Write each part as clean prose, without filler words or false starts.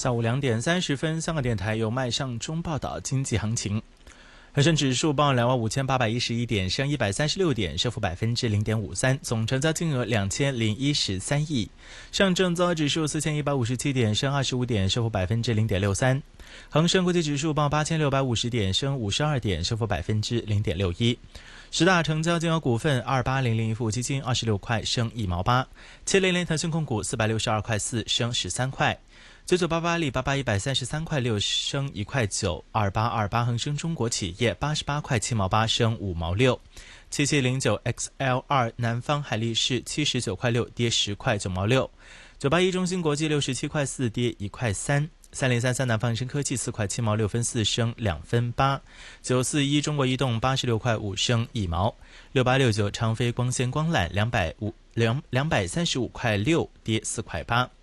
下午2点30分，香港电台由麦尚中报道经济行情。恒生指数报25811点，升136点，升幅0.53%，总成交金额2013亿。上证综合指数4157点，升25点，升幅0.63%。恒生国际指数报8650点，升52点，升幅0.61%。十大成交金额股份：2800盈富基金26块，升1毛8；700腾讯控股462块4，升13块；9988里133块6，升1块9；2828恒生中国企业88块7毛8，升5毛6；7709XL2南方海力士79块6，跌10块9毛6；981中芯国际67块4，跌1块3；3033南方恒生科技4块7毛6分4，升2分8；941中国移动86块5，升1毛；6869长飞光纤光缆235块6，跌4块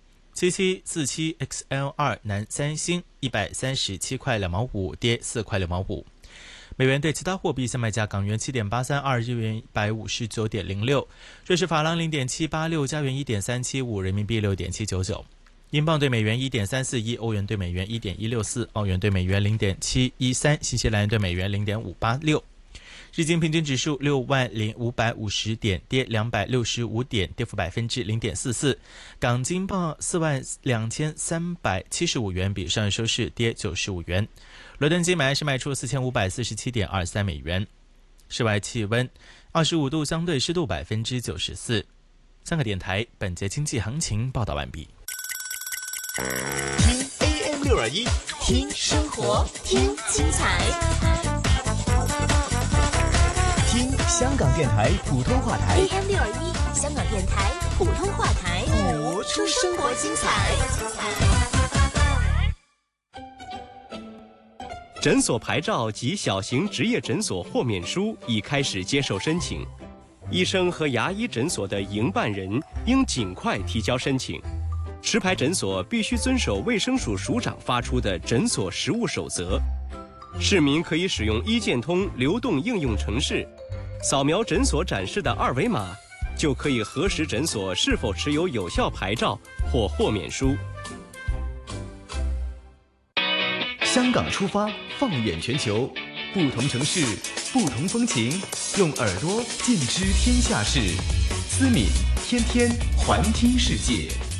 8；7747XL2南三星137块2毛5，跌4块6毛5。美元对其他货币现卖价：港元7.832，日元159.06，瑞士法郎0.786，加元1.375，人民币6.799。英镑对美元1.341，欧元对美元1.164，澳元对美元0.713，新西兰元对美元0.586。日经平均指数60550点，跌265点，跌幅0.44%。港金报42375元，比上日收市跌95元。伦敦金买是卖出4547.23美元。室外气温25度，相对湿度94%。香港电台本节经济行情报道完毕。 听 AM621，听生活，听精彩，听香港电台普通话台。 AM621，香港电台普通话台， 活出生活精彩。 诊所牌照及小型执业诊所豁免书已开始接受申请，医生和牙医诊所的营办人应尽快提交申请。持牌诊所必须遵守卫生署署长发出的诊所实务守则。市民可以使用医健通流动应用程式，扫描诊所展示的2维码，就可以核实诊所是否持有有效牌照或豁免书。 香港出发，放眼全球，不同城市，不同风情，用耳朵尽知天下事。思敏天天环听世界。